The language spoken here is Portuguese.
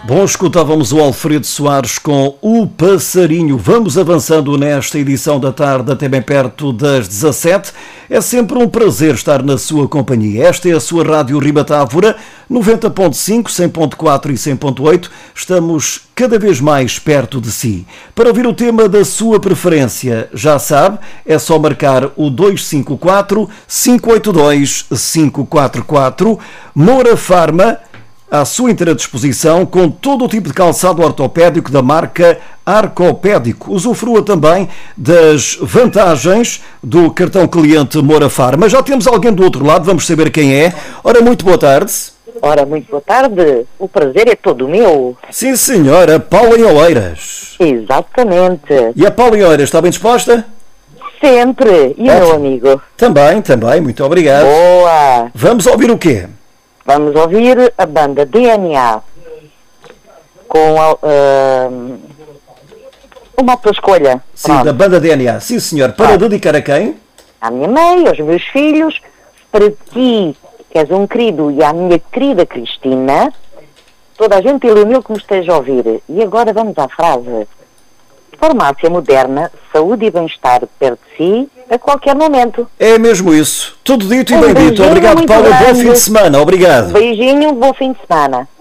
Bom, escutávamos o Alfredo Soares com O Passarinho. Vamos avançando nesta edição da tarde até bem perto das 17. É sempre um prazer estar na sua companhia. Esta é a sua Rádio Ribatávora, 90.5, 100.4 e 100.8. Estamos cada vez mais perto de si. Para ouvir o tema da sua preferência, já sabe, é só marcar o 254-582-544. Moura Farma, à sua inteira disposição, com todo o tipo de calçado ortopédico da marca Arcopédico. Usufrua também das vantagens do cartão cliente Moura Farma. Já temos alguém do outro lado, vamos saber quem é. Ora, muito boa tarde. Ora, muito boa tarde. O prazer é todo meu. Sim, senhora. Paula em Oeiras. Exatamente. E a Paula em Oeiras está bem disposta? Sempre. E o meu amigo? Também. Muito obrigado. Boa. Vamos ouvir o quê? Vamos ouvir a banda DNA com uma tua escolha. Sim, Pronto. da banda DNA. Sim, senhor. Para dedicar a quem? À minha mãe, aos meus filhos, para ti, que és um querido, e à minha querida Cristina, toda a gente pelo meu que me esteja a ouvir. E agora vamos à frase. Farmácia moderna, saúde e bem-estar perto de si, a qualquer momento. É mesmo isso. Tudo dito e bem dito. Beijinho Obrigado, muito Paula. grande. Bom fim de semana. Obrigado. Beijinho, bom fim de semana.